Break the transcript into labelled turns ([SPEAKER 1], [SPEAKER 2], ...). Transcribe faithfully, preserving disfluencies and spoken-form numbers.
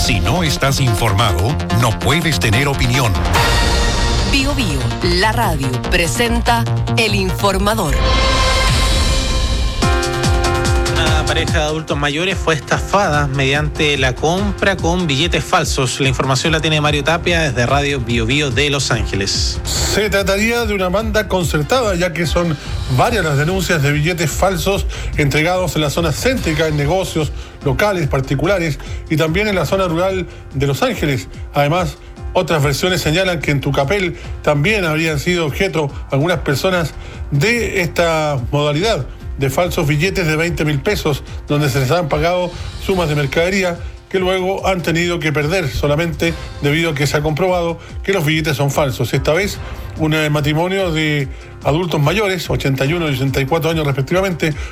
[SPEAKER 1] Si no estás informado, no puedes tener opinión.
[SPEAKER 2] Bio Bio, la radio, presenta El Informador.
[SPEAKER 3] Una pareja de adultos mayores fue estafada mediante la compra con billetes falsos. La información la tiene Mario Tapia desde Radio Bio Bio de Los Ángeles.
[SPEAKER 4] Se trataría de una banda concertada, ya que son varias las denuncias de billetes falsos entregados en la zona céntrica, en negocios locales, particulares y también en la zona rural de Los Ángeles. Además, otras versiones señalan que en Tucapel también habrían sido objeto algunas personas de esta modalidad de falsos billetes de veinte mil pesos, donde se les han pagado sumas de mercadería que luego han tenido que perder solamente debido a que se ha comprobado que los billetes son falsos. Esta vez, un matrimonio de adultos mayores, ochenta y uno y ochenta y cuatro años respectivamente,